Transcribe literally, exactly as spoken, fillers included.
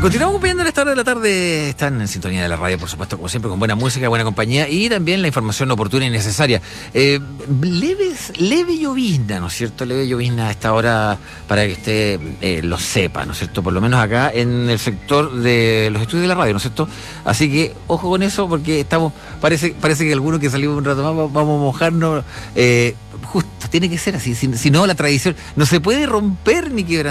Continuamos acompañando a esta hora de la tarde. Están en sintonía de la radio, por supuesto, como siempre, con buena música, buena compañía y también la información oportuna y necesaria. Eh, leves, leve llovizna, ¿no es cierto? Leve llovizna a esta hora para que usted eh, lo sepa, ¿no es cierto? Por lo menos acá en el sector de los estudios de la radio, ¿no es cierto? Así que ojo con eso porque estamos, parece, parece que algunos que salimos un rato más vamos a mojarnos. Eh, justo, tiene que ser así. Si, si no, la tradición no se puede romper ni quebrar.